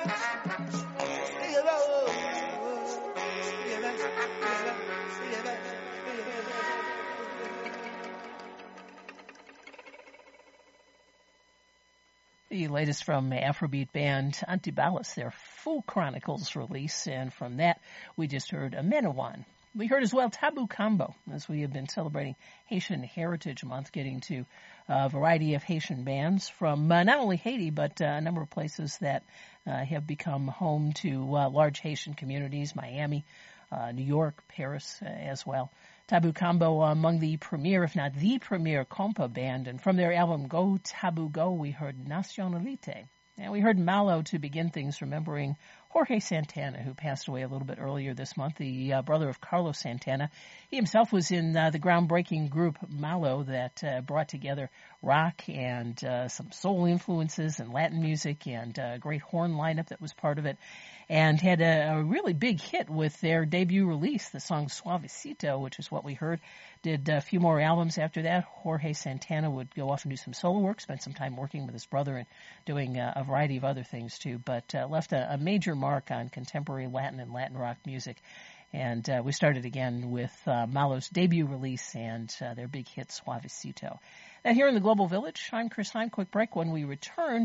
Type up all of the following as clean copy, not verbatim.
The latest from Afrobeat band Antibalas, their Full Chronicles release, and from that we just heard Amenawan. We heard as well Tabu Combo, as we have been celebrating Haitian Heritage Month, getting to a variety of Haitian bands from not only Haiti, but a number of places that have become home to large Haitian communities, Miami, New York, Paris as well. Tabu Combo among the premier, if not the premier, compa band, and from their album Go Tabu Go, we heard Nationalite. And we heard Malo to begin things, remembering Jorge Santana, who passed away a little bit earlier this month, the brother of Carlos Santana. He himself was in the groundbreaking group Malo that brought together rock and some soul influences and Latin music, and a great horn lineup that was part of it, and had a really big hit with their debut release, the song Suavecito, which is what we heard. Did a few more albums after that. Jorge Santana would go off and do some solo work, spent some time working with his brother and doing a variety of other things too, but left a major mark on contemporary Latin and Latin rock music. And we started again with Malo's debut release and their big hit Suavecito. Now here in the Global Village, I'm Chris Heim. Quick break. When we return,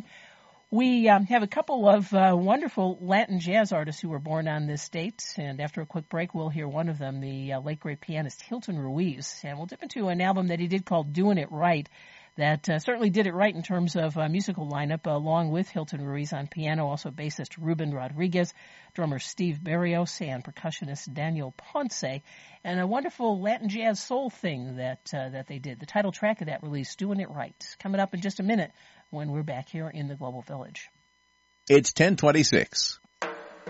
we have a couple of wonderful Latin jazz artists who were born on this date, and after a quick break, we'll hear one of them, the late great pianist Hilton Ruiz, and we'll dip into an album that he did called Doing It Right, that certainly did it right in terms of musical lineup, along with Hilton Ruiz on piano, also bassist Ruben Rodriguez, drummer Steve Barrios, and percussionist Daniel Ponce, and a wonderful Latin jazz soul thing that they did. The title track of that release, Doing It Right, coming up in just a minute when we're back here in the Global Village. It's 10:26.